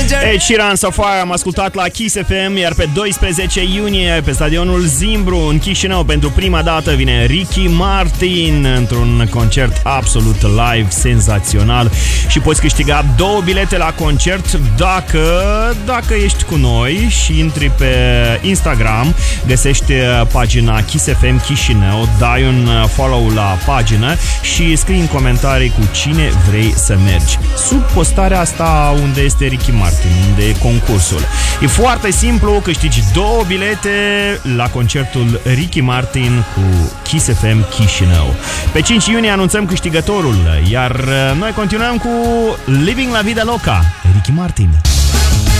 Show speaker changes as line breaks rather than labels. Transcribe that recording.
Ed Sheeran, Sapphire am ascultat la Kiss FM, iar pe 12 iunie pe stadionul Zimbru în Chișinău pentru prima dată vine Ricky Martin într-un concert absolut live, senzațional, și poți câștiga 2 bilete la concert dacă ești cu noi și intri pe Instagram, găsești pagina Kiss FM Chișinău, dai un follow la pagină și scrii în comentarii cu cine vrei să mergi. Sub postarea asta unde este Ricky Martin, unde e concursul. E foarte simplu, câștigi 2 bilete la concertul Ricky Martin cu Kiss FM Chișinău. Pe 5 iunie anunțăm câștigătorul, iar noi continuăm cu Living la Vida Loca, Ricky Martin.